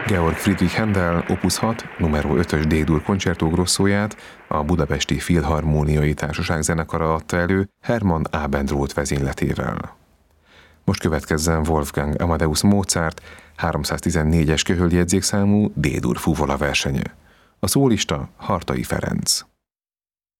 Georg Friedrich Händel Opus 6, nr. 5-ös D-dur Concerto Grosszóját a Budapesti Filharmóniai Társaság zenekara adta elő Hermann Abendroth vezényletével. Most következzen Wolfgang Amadeus Mozart 314-es köhöljegyzékszámú D-dur fuvola versenye. A szólista Hartai Ferenc.